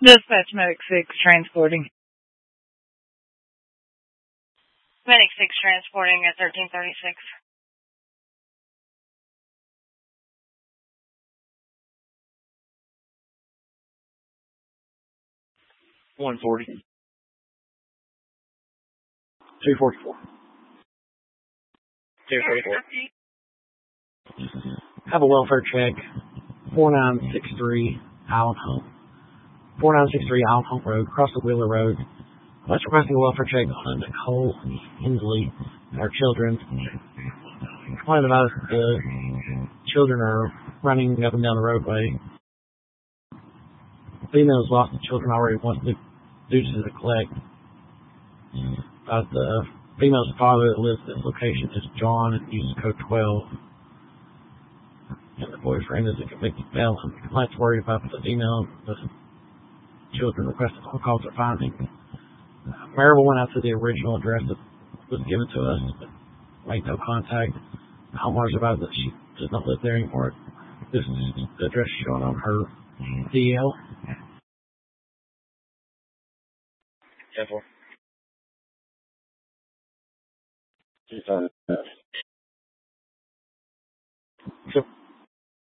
Dispatch Medic 6 transporting. Medic 6 transporting at 1336. $140. $244. Have a welfare check. 4963 Island Home. 4963 Island Home Road, across the Wheeler Road. Let's requesting a welfare check on Nicole Hensley and our children. Complaining about the children are running up and down the roadway. Females lost the children already once due to the collect. The female's father that lives at this location is John and uses code 12. And the boyfriend is a convicted felon. Complaint's worried about the female. The children requested phone calls are finding. Maribel went out to the original address that was given to us, but made no contact. The homeowner's about that she does not live there anymore. This is the address shown on her DL. 10-4.